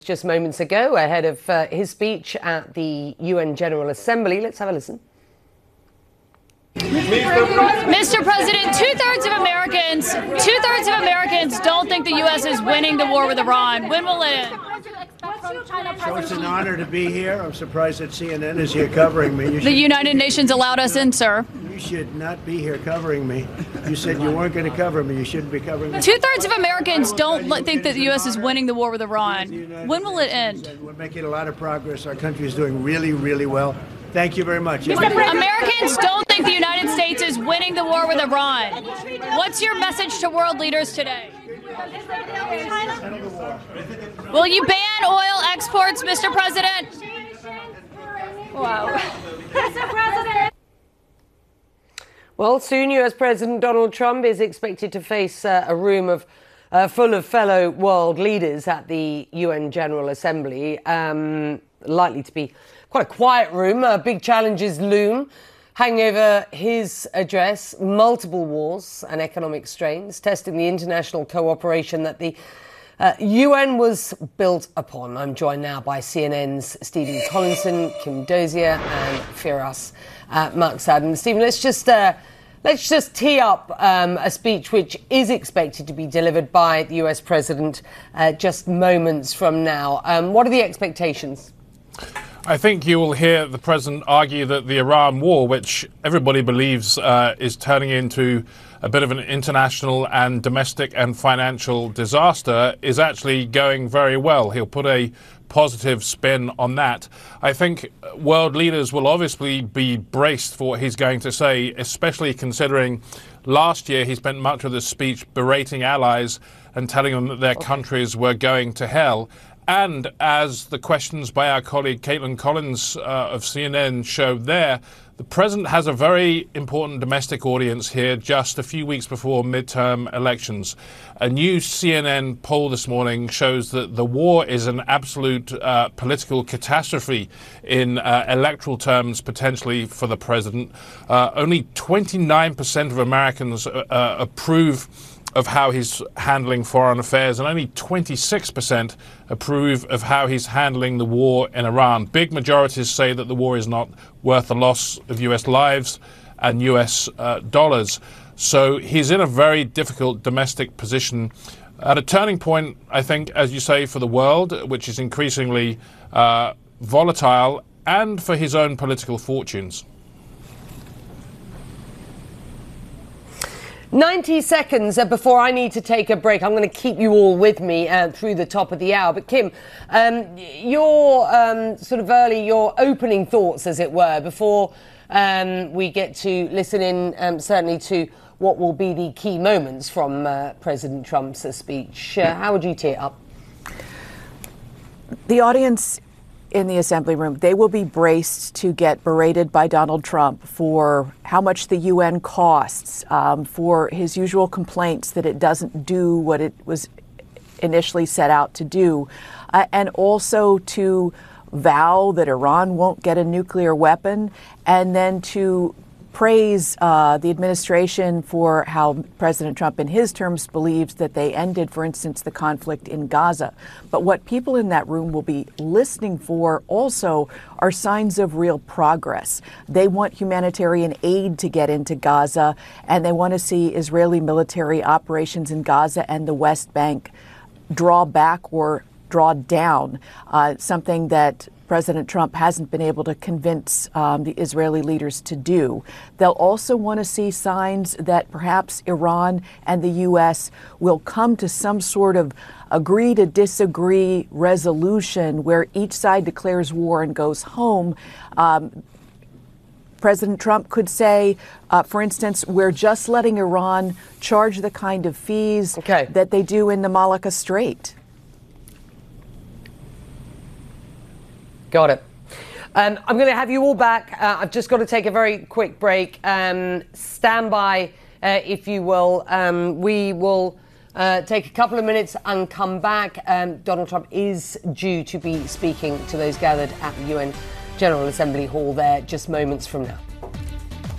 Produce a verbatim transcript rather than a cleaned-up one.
Just moments ago, ahead of uh, his speech at the U N General Assembly. Let's have a listen. Mister President, two-thirds of Americans, two-thirds of Americans don't think the U S is winning the war with Iran. When will it end? So it's an honor to be here. I'm surprised that C N N is here covering me. You the United Nations allowed us in, sir. You should not be here covering me. You said you weren't going to cover me. You shouldn't be covering me. Two-thirds of Americans don't think that the U S is winning the war with Iran. When will it end? We're making a lot of progress. Our country is doing really, really well. Thank you very much. Americans don't think the United States is winning the war with Iran. What's your message to world leaders today? Will you ban oil exports, Mister President? Wow. Mister President. Well, soon U S President Donald Trump is expected to face uh, a room of uh, full of fellow world leaders at the U N General Assembly. Um, likely to be quite a quiet room. Uh, big challenges loom, hanging over his address. Multiple wars and economic strains, testing the international cooperation that the uh, U N was built upon. I'm joined now by C N N's Stephen Collinson, Kim Dozier and Firas uh, Maqsad. Stephen, let's just uh, let's just tee up um, a speech which is expected to be delivered by the U S President uh, just moments from now. Um, what are the expectations? I think you will hear the president argue that the Iran war, which everybody believes uh, is turning into a bit of an international and domestic and financial disaster, is actually going very well. He'll put a positive spin on that. I think world leaders will obviously be braced for what he's going to say, especially considering last year he spent much of the speech berating allies and telling them that their okay. countries were going to hell. And as the questions by our colleague Caitlin Collins uh, of C N N showed there, the president has a very important domestic audience here just a few weeks before midterm elections. A new C N N poll this morning shows that the war is an absolute uh, political catastrophe in uh, electoral terms, potentially, for the president. Uh, only twenty-nine percent of Americans uh, uh, approve of how he's handling foreign affairs, and only twenty-six percent approve of how he's handling the war in Iran. Big majorities say that the war is not worth the loss of U S lives and U S uh, dollars. So he's in a very difficult domestic position at a turning point, I think, as you say, for the world, which is increasingly uh, volatile, and for his own political fortunes. ninety seconds before I need to take a break. I'm going to keep you all with me uh, through the top of the hour. But Kim, um, your um, sort of early, your opening thoughts, as it were, before um, we get to listen in um, certainly to what will be the key moments from uh, President Trump's uh, speech. Uh, how would you tee it up? The audience in the assembly room, they will be braced to get berated by Donald Trump for how much the U N costs, um, for his usual complaints that it doesn't do what it was initially set out to do, uh, and also to vow that Iran won't get a nuclear weapon, and then to praise uh, the administration for how President Trump, in his terms, believes that they ended, for instance, the conflict in Gaza. But what people in that room will be listening for also are signs of real progress. They want humanitarian aid to get into Gaza, and they want to see Israeli military operations in Gaza and the West Bank draw back or draw down, uh, something that President Trump hasn't been able to convince um, the Israeli leaders to do. They'll also want to see signs that perhaps Iran and the U S will come to some sort of agree to disagree resolution where each side declares war and goes home. Um, President Trump could say, uh, for instance, we're just letting Iran charge the kind of fees okay. that they do in the Malacca Strait. Got it. Um, I'm going to have you all back. Uh, I've just got to take a very quick break. Um, stand by, uh, if you will. Um, we will uh, take a couple of minutes and come back. Um, Donald Trump is due to be speaking to those gathered at the U N General Assembly Hall there just moments from now.